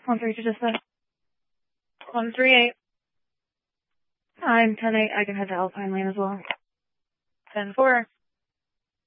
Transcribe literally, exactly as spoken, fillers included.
One three to just said. One three eight. I'm ten eight. I can head to Alpine Lane as well. Ten four.